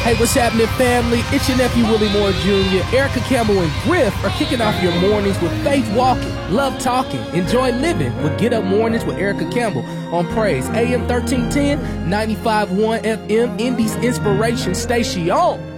Hey, what's happening, family? It's your nephew, Willie Moore Jr. Erica Campbell and Griff are kicking off your mornings with faith walking, love talking, enjoy living with Get Up Mornings with Erica Campbell on Praise AM 1310, 95.1 FM, Indy's Inspiration Station.